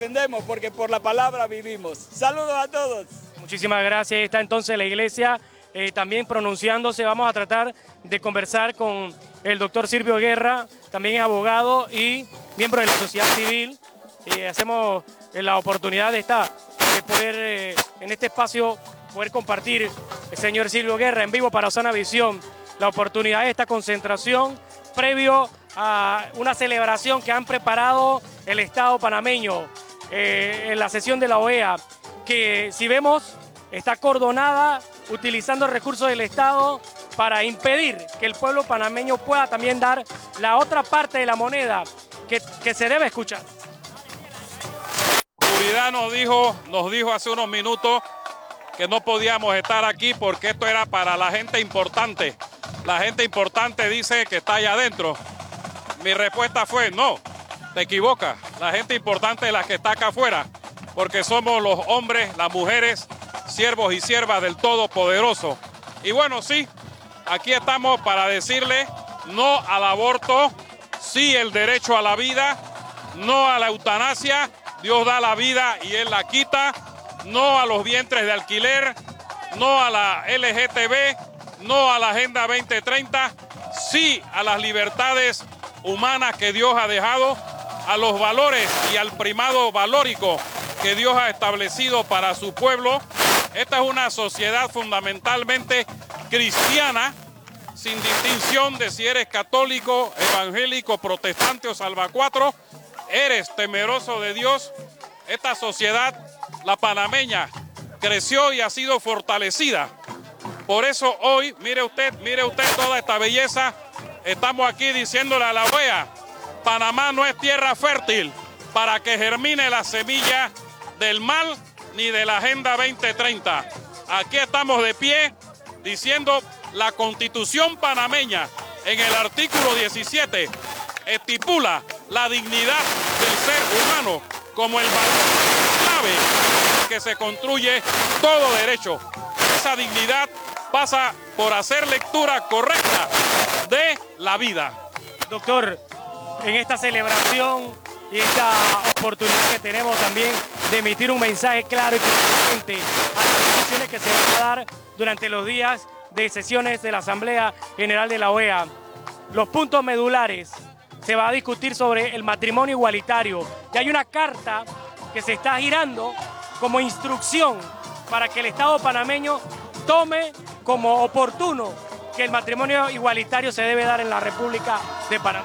Defendemos porque por la palabra vivimos. Saludos a todos. Muchísimas gracias. Ahí está entonces la iglesia también pronunciándose. Vamos a tratar de conversar con el doctor Silvio Guerra, también es abogado y miembro de la sociedad civil. Hacemos la oportunidad de poder en este espacio poder compartir, el señor Silvio Guerra, en vivo para Osana Visión, la oportunidad de esta concentración previo a una celebración que han preparado el Estado panameño en la sesión de la OEA, que si vemos está acordonada utilizando recursos del Estado para impedir que el pueblo panameño pueda también dar la otra parte de la moneda que se debe escuchar. Seguridad nos dijo hace unos minutos que no podíamos estar aquí porque esto era para la gente importante. La gente importante dice que está allá adentro. Mi respuesta fue, no, te equivocas. La gente importante es la que está acá afuera, porque somos los hombres, las mujeres, siervos y siervas del Todopoderoso. Y bueno, sí, aquí estamos para decirle no al aborto, sí el derecho a la vida, no a la eutanasia. Dios da la vida y Él la quita. No a los vientres de alquiler, no a la LGTB, no a la Agenda 2030, sí a las libertades humanas que Dios ha dejado, a los valores y al primado valórico que Dios ha establecido para su pueblo. Esta es una sociedad fundamentalmente cristiana, sin distinción de si eres católico, evangélico, protestante o salvacuatro, eres temeroso de Dios. Esta sociedad, la panameña, creció y ha sido fortalecida. Por eso hoy, mire usted toda esta belleza. Estamos aquí diciéndole a la OEA, Panamá no es tierra fértil para que germine la semilla del mal ni de la Agenda 2030. Aquí estamos de pie diciendo la Constitución panameña en el artículo 17 estipula la dignidad del ser humano como el valor clave en el que se construye todo derecho. Esa dignidad pasa por hacer lectura correcta de la vida. Doctor, en esta celebración y esta oportunidad que tenemos también de emitir un mensaje claro y consistente a las discusiones que se van a dar durante los días de sesiones de la Asamblea General de la OEA. Los puntos medulares. Se va a discutir sobre el matrimonio igualitario. Y hay una carta que se está girando como instrucción para que el Estado panameño tome como oportuno que el matrimonio igualitario se debe dar en la República de Panamá.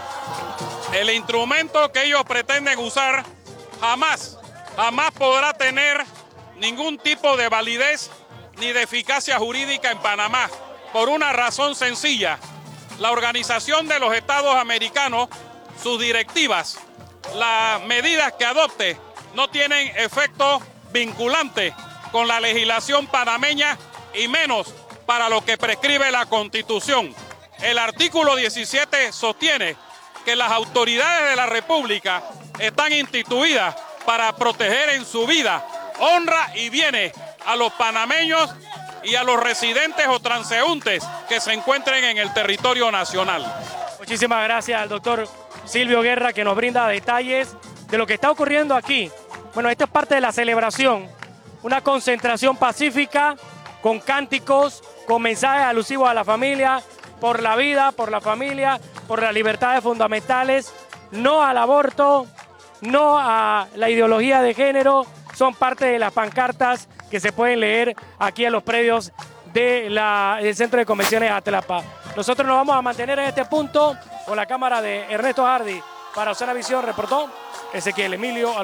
El instrumento que ellos pretenden usar jamás podrá tener ningún tipo de validez ni de eficacia jurídica en Panamá, por una razón sencilla. La Organización de los Estados Americanos, sus directivas, las medidas que adopte no tienen efecto vinculante con la legislación panameña y menos para lo que prescribe la Constitución. El artículo 17 sostiene que las autoridades de la República están instituidas para proteger en su vida, honra y bienes a los panameños y a los residentes o transeúntes que se encuentren en el territorio nacional. Muchísimas gracias al doctor Silvio Guerra, que nos brinda detalles de lo que está ocurriendo aquí. Bueno, esto es parte de la celebración, una concentración pacífica con cánticos, con mensajes alusivos a la familia, por la vida, por la familia, por las libertades fundamentales, no al aborto, no a la ideología de género. Son parte de las pancartas que se pueden leer aquí en los predios del Centro de Convenciones Atlapa. Nosotros nos vamos a mantener en este punto con la cámara de Ernesto Hardy. Para Osana Visión reportó Ezequiel Emilio.